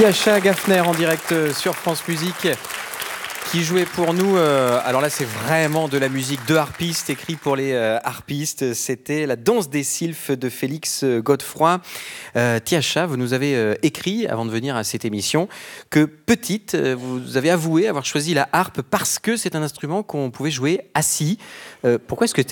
Tiascha Gaffner en direct sur France Musique qui jouait pour nous, alors là c'est vraiment de la musique de harpiste, écrit pour les harpistes, c'était la danse des sylphes de Félix Godefroy. Tiascha, vous nous avez écrit avant de venir à cette émission que petite, vous avez avoué avoir choisi la harpe parce que c'est un instrument qu'on pouvait jouer assis. Pourquoi est-ce que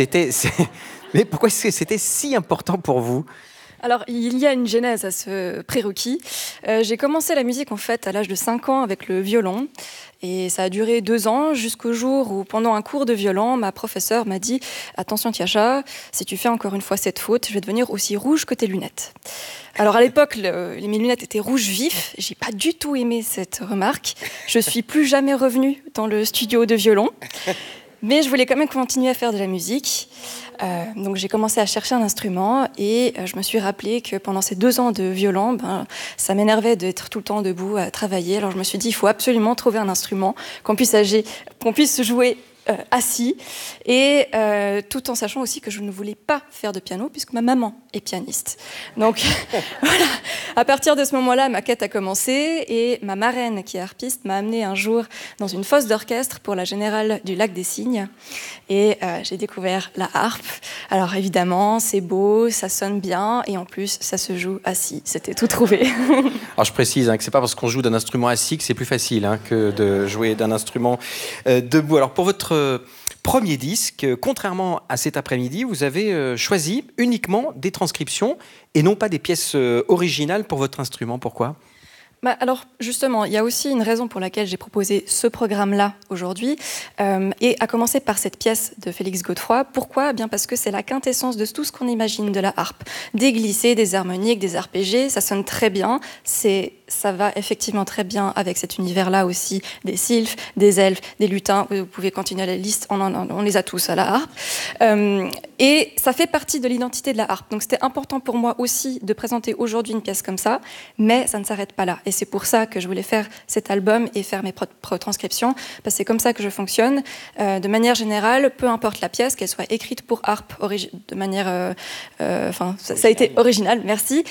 c'était si important pour vous ? Alors, il y a une genèse à ce prérequis. J'ai commencé la musique en fait à l'âge de 5 ans avec le violon. Et ça a duré 2 ans jusqu'au jour où, pendant un cours de violon, ma professeure m'a dit « Attention Tiascha, si tu fais encore une fois cette faute, je vais devenir aussi rouge que tes lunettes. » Alors à l'époque, mes lunettes étaient rouges vifs. J'ai pas du tout aimé cette remarque. Je suis plus jamais revenue dans le studio de violon. Mais je voulais quand même continuer à faire de la musique. Donc j'ai commencé à chercher un instrument et je me suis rappelé que pendant ces 2 ans de violon, ça m'énervait d'être tout le temps debout à travailler. Alors je me suis dit, il faut absolument trouver un instrument qu'on puisse jouer assis, et tout en sachant aussi que je ne voulais pas faire de piano puisque ma maman est pianiste. Donc voilà, à partir de ce moment-là, ma quête a commencé et ma marraine qui est harpiste m'a amenée un jour dans une fosse d'orchestre pour la Générale du Lac des Cygnes et j'ai découvert la harpe. Alors évidemment, c'est beau, ça sonne bien et en plus, ça se joue assis. C'était tout trouvé. Alors je précise que c'est pas parce qu'on joue d'un instrument assis que c'est plus facile que de jouer d'un instrument debout. Alors pour votre premier disque, contrairement à cet après-midi, vous avez choisi uniquement des transcriptions et non pas des pièces originales pour votre instrument. Pourquoi ? Alors justement, il y a aussi une raison pour laquelle j'ai proposé ce programme-là aujourd'hui, et à commencer par cette pièce de Félix Godefroy. Pourquoi ? Bien parce que c'est la quintessence de tout ce qu'on imagine de la harpe. Des glissés, des harmoniques, des arpégés, ça sonne très bien. Ça va effectivement très bien avec cet univers-là aussi, des sylphes, des elfes, des lutins. Vous pouvez continuer la liste, on les a tous à la harpe. Et ça fait partie de l'identité de la harpe. Donc c'était important pour moi aussi de présenter aujourd'hui une pièce comme ça, mais ça ne s'arrête pas là. Et c'est pour ça que je voulais faire cet album et faire mes propres transcriptions, parce que c'est comme ça que je fonctionne. De manière générale, peu importe la pièce, qu'elle soit écrite pour harpe, de manière... ça a été original, merci.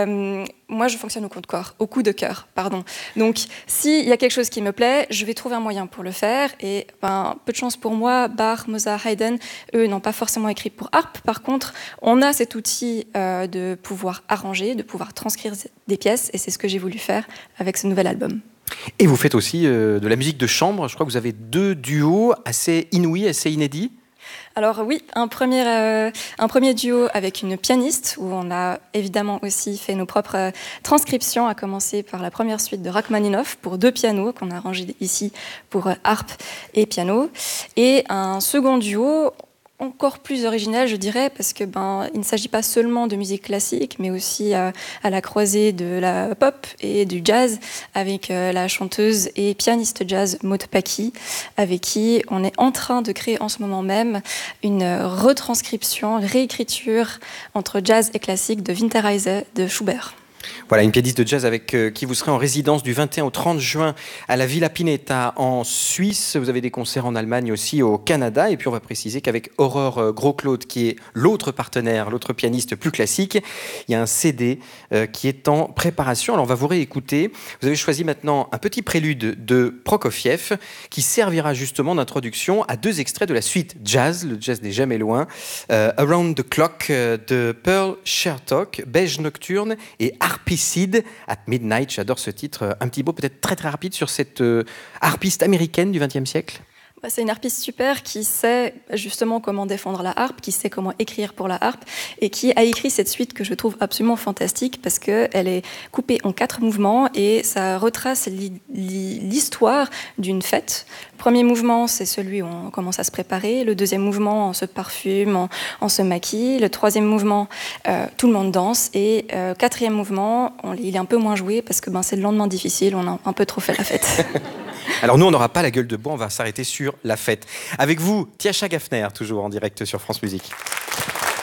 Moi, je fonctionne au coup de cœur, pardon. Donc, s'il y a quelque chose qui me plaît, je vais trouver un moyen pour le faire. Et peu de chance pour moi, Bach, Mozart, Haydn, eux, n'ont pas forcément écrit pour harpe. Par contre, on a cet outil de pouvoir arranger, de pouvoir transcrire des pièces. Et c'est ce que j'ai voulu faire avec ce nouvel album. Et vous faites aussi de la musique de chambre. Je crois que vous avez 2 duos assez inouïs, assez inédits. Alors oui, un premier duo avec une pianiste où on a évidemment aussi fait nos propres transcriptions, à commencer par la première suite de Rachmaninoff pour 2 pianos qu'on a arrangé ici pour harpe et piano. Et un second duo encore plus original, je dirais, parce que il ne s'agit pas seulement de musique classique, mais aussi à la croisée de la pop et du jazz, avec la chanteuse et pianiste jazz Maud Paki, avec qui on est en train de créer en ce moment même une retranscription, réécriture entre jazz et classique de Winterreise de Schubert. Voilà, une pianiste de jazz avec qui vous serez en résidence du 21 au 30 juin à la Villa Pineta en Suisse. Vous avez des concerts en Allemagne aussi, au Canada. Et puis on va préciser qu'avec Aurore Gros-Claude, qui est l'autre partenaire, l'autre pianiste plus classique, il y a un CD qui est en préparation. Alors on va vous réécouter. Vous avez choisi maintenant un petit prélude de Prokofiev qui servira justement d'introduction à 2 extraits de la suite jazz. Le jazz n'est jamais loin. Around the Clock de Pearl Shertock, Beige Nocturne et Harpicide at Midnight. J'adore ce titre. Un petit mot peut-être très très rapide sur cette harpiste américaine du XXe siècle. C'est une harpiste super qui sait justement comment défendre la harpe, qui sait comment écrire pour la harpe et qui a écrit cette suite que je trouve absolument fantastique parce qu'elle est coupée en 4 mouvements et ça retrace l'histoire d'une fête. Le premier mouvement, c'est celui où on commence à se préparer. Le deuxième mouvement, on se parfume, on se maquille. Le troisième mouvement, tout le monde danse. Et 4e mouvement, il est un peu moins joué parce que c'est le lendemain difficile, on a un peu trop fait la fête. Alors nous, on n'aura pas la gueule de bois, on va s'arrêter sur la fête. Avec vous, Tiascha Gaffner, toujours en direct sur France Musique.